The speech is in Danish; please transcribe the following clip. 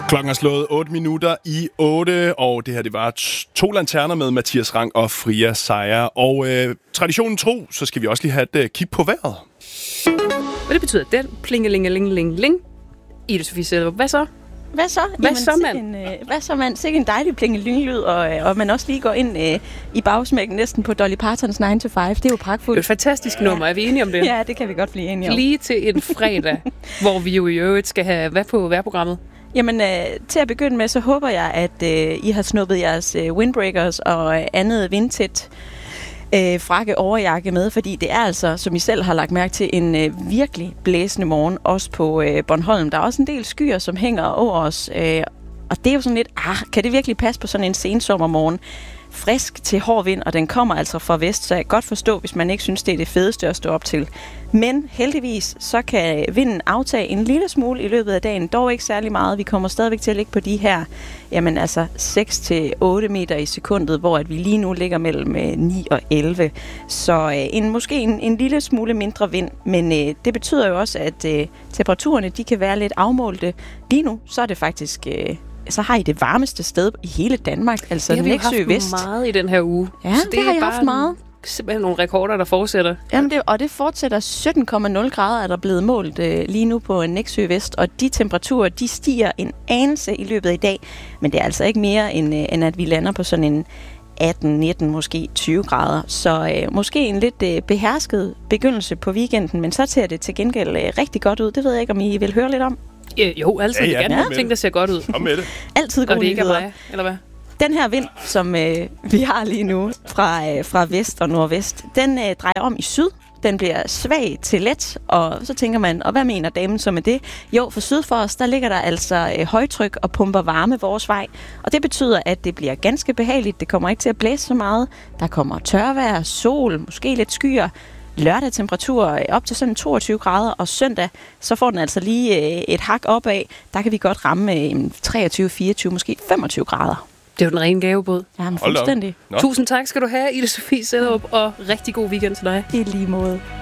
Klokken er slået 8 minutter i 8, og det her det var 2 lanterner med Mathias Rang og Fria Seier. Og traditionen tro, så skal vi også lige have et kig på vejret. Hvad det betyder den? Plingelingelingeling. Ida Sofie Sellerup. Hvad så? Hvad så? Hvad så, mand? Sikke en dejlig plingelynglyd, og man også lige går ind i bagsmækken næsten på Dolly Partons 9 to 5. Det er jo pragtfuldt. Det er et fantastisk nummer. Er vi enige om det? Ja, det kan vi godt blive enige om. Lige til en fredag, hvor vi jo i øvrigt skal have hvad på vejrprogrammet? Jamen, til at begynde med, så håber jeg, at I har snuppet jeres windbreakers og andet vindtæt frakke overjakke med, fordi det er altså, som I selv har lagt mærke til, en virkelig blæsende morgen, også på Bornholm. Der er også en del skyer, som hænger over os, og det er jo sådan lidt, kan det virkelig passe på sådan en sensommermorgen? Frisk til hård vind, og den kommer altså fra vest, så jeg kan godt forstå, hvis man ikke synes, det er det fedeste at stå op til. Men heldigvis, så kan vinden aftage en lille smule i løbet af dagen, dog ikke særlig meget. Vi kommer stadigvæk til at ligge på de her, 6-8 meter i sekundet, hvor at vi lige nu ligger mellem 9 og 11. Så måske en lille smule mindre vind, men det betyder jo også, at temperaturerne de kan være lidt afmålte. Lige nu, så er det faktisk... så har I det varmeste sted i hele Danmark, altså Nexø Vest. Det har vi haft meget i den her uge. Ja, så det har I haft meget. Simpelthen nogle rekorder, der fortsætter. Jamen det fortsætter. 17,0 grader er der blevet målt lige nu på Nexø Vest, og de temperaturer, de stiger en anelse i løbet af i dag, men det er altså ikke mere, end at vi lander på sådan en 18, 19, måske 20 grader. Så måske en lidt behersket begyndelse på weekenden, men så ser det til gengæld rigtig godt ud. Det ved jeg ikke, om I vil høre lidt om. Jo, altid. Ja. Gerne nogle ting, der ser godt ud. Kom med det. Altid gode nyheder. Og det ikke er mig, eller hvad? Den her vind, som vi har lige nu fra vest og nordvest, den drejer om i syd. Den bliver svag til let, og så tænker man, og hvad mener damen så med det? Jo, for syd for os, der ligger der altså højtryk og pumper varme vores vej. Og det betyder, at det bliver ganske behageligt. Det kommer ikke til at blæse så meget. Der kommer tørvejr, sol, måske lidt skyer. Lørdag temperatur op til sådan 22 grader, og søndag, så får den altså lige et hak opad. Der kan vi godt ramme 23, 24, måske 25 grader. Det er jo den rene gavebåd. Jamen, fuldstændig. Tusind tak skal du have, Ida Sofie Sellerup, og rigtig god weekend til dig. I lige måde.